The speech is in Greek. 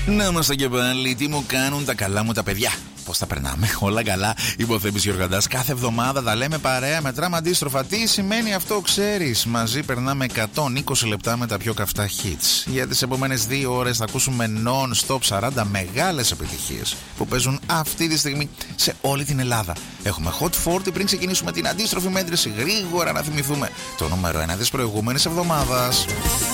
Να είμαστε και πάλι. Τι μου κάνουν τα καλά μου τα παιδιά? Πώς τα περνάμε? Όλα καλά. Είμαι ο Θέμης Γιοργαντάς. Κάθε εβδομάδα τα λέμε παρέα, μετράμε αντίστροφα. Τι σημαίνει αυτό, ξέρεις? Μαζί περνάμε 120 λεπτά με τα πιο καυτά hits. Για τις επόμενες 2 ώρες θα ακούσουμε non-stop 40 μεγάλες επιτυχίες που παίζουν αυτή τη στιγμή σε όλη την Ελλάδα. Έχουμε Hot 40 πριν ξεκινήσουμε την αντίστροφη μέτρηση. Γρήγορα να θυμηθούμε το νούμερο 1 της προηγούμενης εβδομάδας.